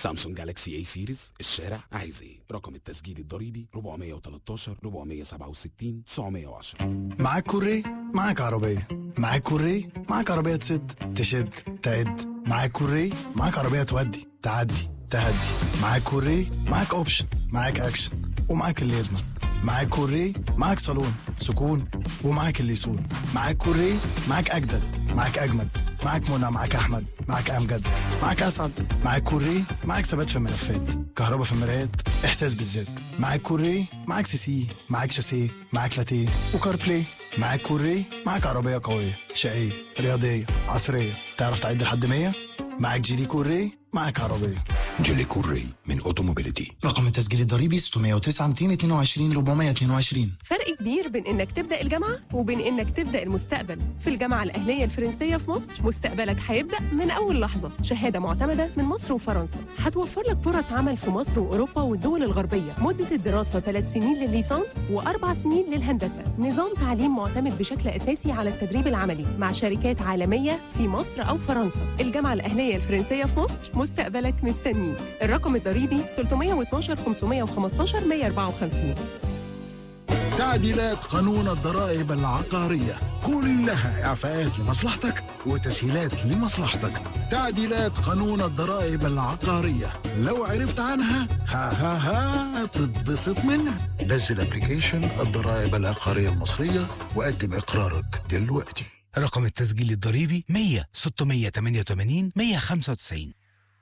سامسونج جالاكسي اي سيريز، الشارع عايز ايه؟ رقم التسجيل الضريبي 413 467 910. معاك كوري معاك عربية، معاك كوري معاك عربية تشد تعد، معاك كوري معاك عربية تودي تعدي تهدي، معاك كوري معاك اوبشن، معاك اكشن ومعاك اللي يضمن، معاك كوري معاك صالون سكون ومعاك اللي يسون، معاك كوري معاك اجدد معاك اجمد، معاك منى معاك احمد معاك امجد معاك اسعد، معاك كوري معاك ثبات في الملفات، كهرباء في المرايات، احساس بالذات، معاك كوري معاك سي معاك شاسيه معاك لاتيه وكار بلاي، معاك كوري معاك عربيه قويه شقيه رياضيه عصريه، تعرف تعد لحد 100. معاك جيلي كوري معاك عربيه. جيلي كوري من اوتوموبيليتي. رقم التسجيل الضريبي 609 222 422. فرق كبير بين انك تبدأ الجامعة وبين انك تبدأ المستقبل. في الجامعة الأهلية الفرنسية في مصر مستقبلك هيبدأ من أول لحظة. شهادة معتمدة من مصر وفرنسا هتوفر لك فرص عمل في مصر وأوروبا والدول الغربية. مدة الدراسة 3 سنين للليسانس و4 سنين للهندسة. نظام تعليم معتمد بشكل أساسي على التدريب العملي مع شركات عالمية في مصر أو فرنسا. الجامعة الأهلية الفرنسية في مصر مستقبلك مستنيك. الرقم الضريبي 312 515 154. تعديلات قانون الضرائب العقارية كلها إعفاءات لمصلحتك وتسهيلات لمصلحتك. تعديلات قانون الضرائب العقارية لو عرفت عنها ها تتبسط منها. نزل ابليكيشن الضرائب العقارية المصرية وقدم إقرارك دلوقتي. رقم التسجيل الضريبي 100 688 195.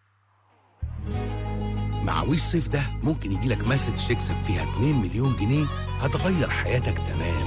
مع وي الصيف ده ممكن يجيلك مسج تكسب فيها 2 مليون جنيه هتغير حياتك تمام.